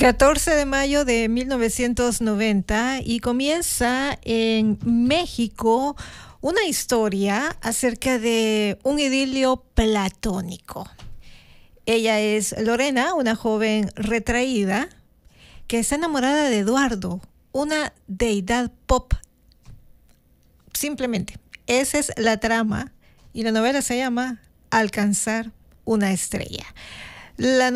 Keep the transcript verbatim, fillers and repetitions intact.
catorce de mayo de mil novecientos noventa y comienza en México una historia acerca de un idilio platónico. Ella es Lorena, una joven retraída que está enamorada de Eduardo, una deidad pop. Simplemente, esa es la trama y la novela se llama Alcanzar una estrella. La